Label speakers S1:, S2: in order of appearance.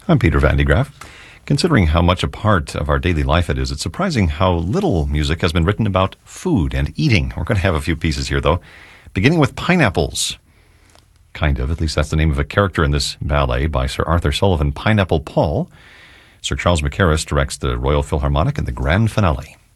S1: I'm Peter Van de Graaff. Considering how much a part of our daily life it is, it's surprising how little music has been written about food and eating. We're going to have a few pieces here, though, beginning with pineapples. Kind of, at least that's the name of a character in this ballet by Sir Arthur Sullivan, Pineapple Paul. Sir Charles Mackerras directs the Royal Philharmonic in the grand finale.